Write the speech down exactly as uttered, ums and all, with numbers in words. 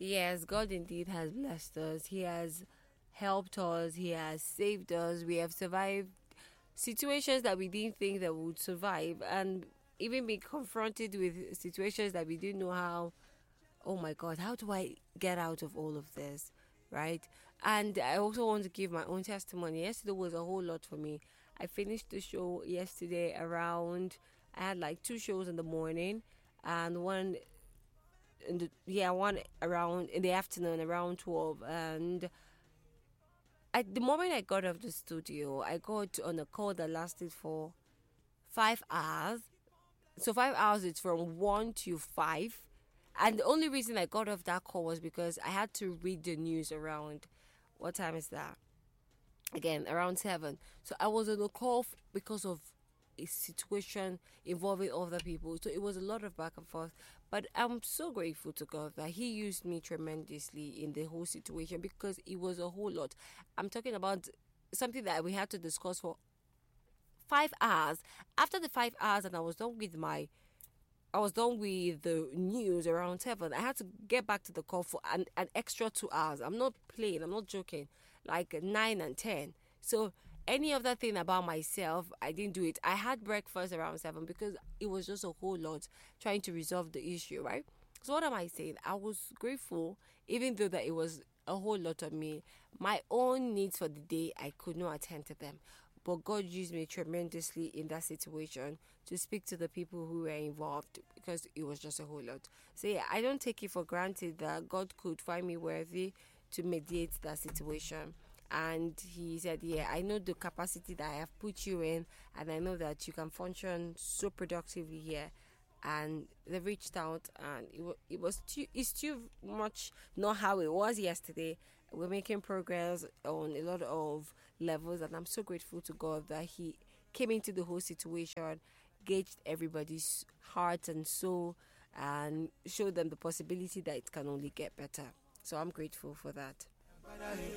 Yes, God indeed has blessed us. He has helped us. He has saved us. We have survived situations that we didn't think that we would survive, and even be confronted with situations that we didn't know how. Oh my God, how do I get out of all of this? Right? And I also want to give my own testimony. Yesterday was a whole lot for me. I finished the show yesterday around, I had like two shows in the morning and one in the, yeah, one around in the afternoon around twelve. And at the moment I got off the studio, I got on a call that lasted for five hours. So five hours is from one to five. And the only reason I got off that call was because I had to read the news around, what time is that? Again, around seven. So I was on a call f- because of a situation involving other people. So it was a lot of back and forth. But I'm so grateful to God that He used me tremendously in the whole situation, because it was a whole lot. I'm talking about something that we had to discuss for five hours. After the five hours, and I was done with my I was done with the news around seven. I had to get back to the call for an, an extra two hours. I'm not playing. I'm not joking. Like nine and ten. So any other thing about myself, I didn't do it. I had breakfast around seven because it was just a whole lot trying to resolve the issue, right? So what am I saying? I was grateful, even though that it was a whole lot of me. My own needs for the day, I could not attend to them. But God used me tremendously in that situation to speak to the people who were involved, because it was just a whole lot. So yeah, I don't take it for granted that God could find me worthy to mediate that situation. And He said, yeah, I know the capacity that I have put you in, and I know that you can function so productively here. And they reached out, and it, wa- it was too it's too much not how it was yesterday. We're making progress on a lot of levels, and I'm so grateful to God that He came into the whole situation, gauged everybody's heart and soul, and showed them the possibility that it can only get better. So I'm grateful for that.